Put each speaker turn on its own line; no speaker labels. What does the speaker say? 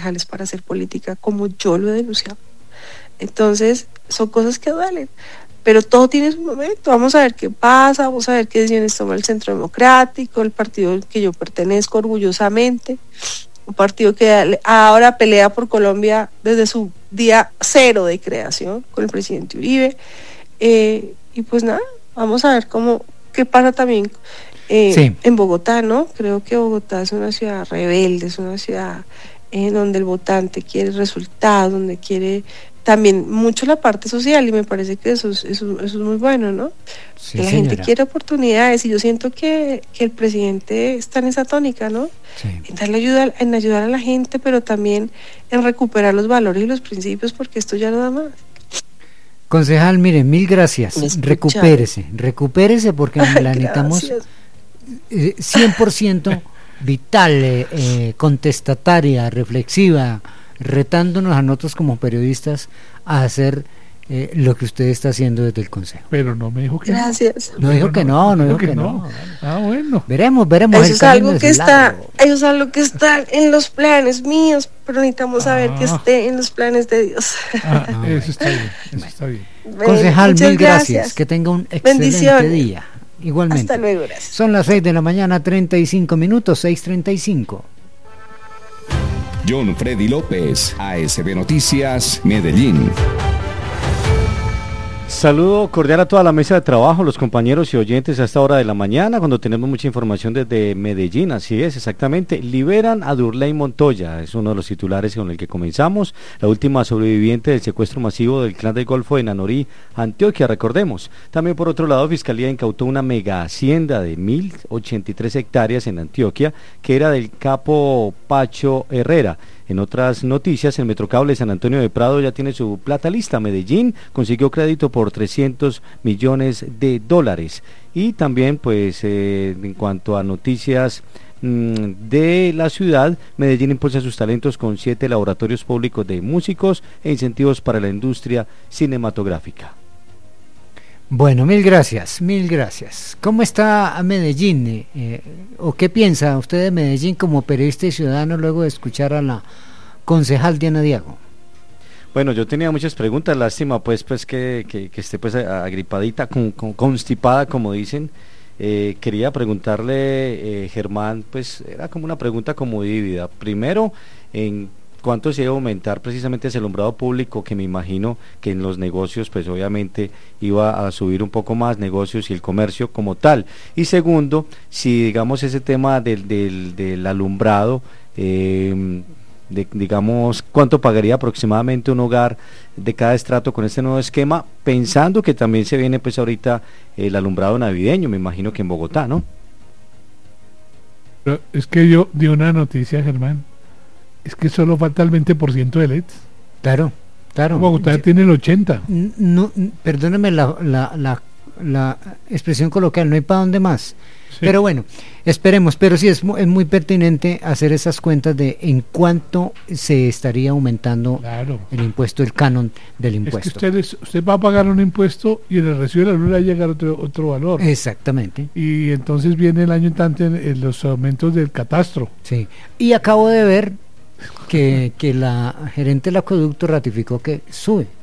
concejales para hacer política como yo lo he denunciado. Entonces, son cosas que duelen, pero todo tiene su momento. Vamos a ver qué pasa, vamos a ver qué decisiones toma el Centro Democrático, el partido al que yo pertenezco orgullosamente, un partido que ahora pelea por Colombia desde su día cero de creación con el presidente Uribe, y pues nada, vamos a ver qué pasa también en Bogotá, ¿no? Creo que Bogotá es una ciudad rebelde, es una ciudad donde el votante quiere resultados, donde quiere también mucho la parte social, y me parece que eso es muy bueno, ¿no?
Sí,
la
señora.
gente quiere oportunidades, y yo siento que el presidente está en esa tónica, ¿no?
Sí.
En ayudar a la gente, pero también en recuperar los valores y los principios, porque esto ya no da más.
Concejal, mire, mil gracias. Recupérese porque la necesitamos 100% vital, contestataria, reflexiva, retándonos a nosotros como periodistas a hacer lo que usted está haciendo desde el Consejo.
Pero no me dijo que
gracias.
No dijo que no, no dijo que no.
Ah, bueno.
Veremos.
Eso es algo que está en los planes míos, pero necesitamos saber que esté en los planes de Dios.
Eso está bien, eso está bien.
Concejal, mil gracias. Que tenga un excelente día. Igualmente.
Hasta luego, gracias.
Son las 6 de la mañana, 35 minutos, 6:35.
John Freddy López, ASB Noticias, Medellín.
Saludo cordial a toda la mesa de trabajo, los compañeros y oyentes a esta hora de la mañana, cuando tenemos mucha información desde Medellín. Así es, exactamente. Liberan a Durley Montoya, es uno de los titulares con el que comenzamos, la última sobreviviente del secuestro masivo del Clan del Golfo de Nanorí, Antioquia, recordemos. También, por otro lado, Fiscalía incautó una mega hacienda de 1.083 hectáreas en Antioquia, que era del capo Pacho Herrera. En otras noticias, el Metrocable de San Antonio de Prado ya tiene su plata lista. Medellín consiguió crédito por $300 millones. Y también, pues, en cuanto a noticias de la ciudad, Medellín impulsa sus talentos con 7 laboratorios públicos de músicos e incentivos para la industria cinematográfica.
Bueno, mil gracias. ¿Cómo está Medellín? ¿O qué piensa usted de Medellín como periodista y ciudadano luego de escuchar a la concejal Diana Diago?
Bueno, yo tenía muchas preguntas, lástima pues que esté pues agripadita, constipada como dicen. Quería preguntarle, Germán, pues era como una pregunta como dividida. Primero, en cuánto se iba a aumentar precisamente ese alumbrado público, que me imagino que en los negocios pues obviamente iba a subir un poco más negocios y el comercio como tal. Y segundo, si digamos ese tema del alumbrado, digamos cuánto pagaría aproximadamente un hogar de cada estrato con este nuevo esquema, pensando que también se viene pues ahorita el alumbrado navideño, me imagino que en Bogotá, ¿no?
Pero es que yo di una noticia, Germán. Es que solo falta el 20% de LEDs.
Claro.
Bogotá tiene el 80%.
No, perdóneme la expresión coloquial, no hay para dónde más. Sí. Pero bueno, esperemos, pero sí es muy pertinente hacer esas cuentas de en cuánto se estaría aumentando el impuesto, el canon del impuesto.
Es que usted va a pagar un impuesto y en el recibo de la luz va a llegar otro valor.
Exactamente.
Y entonces viene el año entrante en los aumentos del catastro.
Sí, y acabo de ver que la gerente del acueducto ratificó que sube